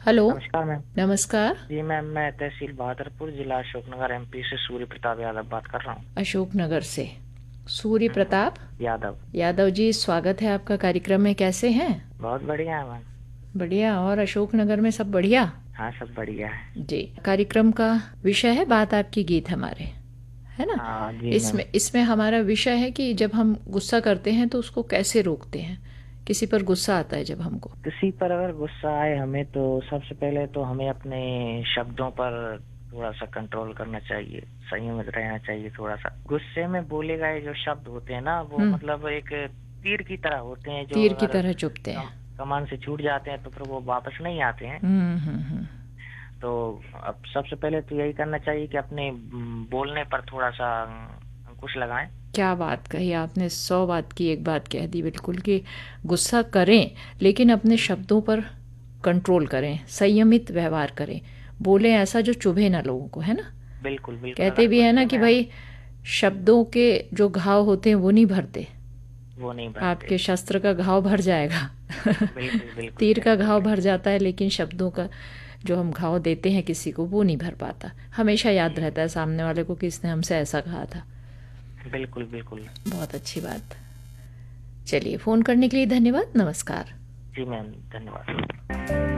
Hello. नमस्कार ma'am. नमस्कार। जी ma'am, मैं तहसील बहादुरपुर, जिला अशोकनगर, एमपी से सूर्य प्रताप यादव बात कर रहा हूँ। अशोकनगर से सूर्य प्रताप यादव। यादव जी, स्वागत है आपका कार्यक्रम में। कैसे हैं? बहुत बढ़िया है मैम। बढ़िया। और अशोकनगर में सब बढ़िया? हाँ, सब बढ़िया है। जी। कार्यक्रम का विषय है बात आपकी गीत हमारे, है ना? हाँ जी मैम। इसमें हमारा विषय है कि जब हम गुस्सा करते हैं तो उसको कैसे रोकते हैं। किसी पर गुस्सा आता है जब हमको। किसी पर अगर गुस्सा आए हमें, तो सबसे पहले तो हमें अपने शब्दों पर थोड़ा सा कंट्रोल करना चाहिए, संयमित रहना चाहिए। थोड़ा सा गुस्से में बोले गए जो शब्द होते हैं ना, वो हम्म। मतलब एक तीर की तरह होते हैं, जो तीर की अगर तरह चुभते हैं। कमान से छूट जाते हैं तो फिर वो वापस नहीं आते हैं। हम्म। तो अब सबसे पहले तो यही करना चाहिए कि अपने बोलने पर थोड़ा सा अंकुश लगाएं। क्या बात कही आपने! 100 बात की एक बात कह दी बिल्कुल, कि गुस्सा करें लेकिन अपने शब्दों पर कंट्रोल करें, संयमित व्यवहार करें, बोलें ऐसा जो चुभे ना लोगों को, है ना? बिल्कुल बिल्कुल। कहते अगर भी है ना गुस्से कि में हम, भाई, शब्दों के जो घाव होते हैं वो नहीं भरते। वो नहीं भरते। आपके शस्त्र का घाव भर जाएगा। बिल्कुल बिल्कुल, तीर सही का बोल घाव रहे भर जाता है, लेकिन शब्दों का जो हम घाव देते हैं किसी को, वो नहीं भर पाता। हमेशा याद रहता है सामने वाले को कि इसने हमसे ऐसा कहा था। हैं। बिल्कुल बिल्कुल। बहुत अच्छी बात। चलिए, फ़ोन करने के लिए धन्यवाद। नमस्कार। जी मैम, धन्यवाद।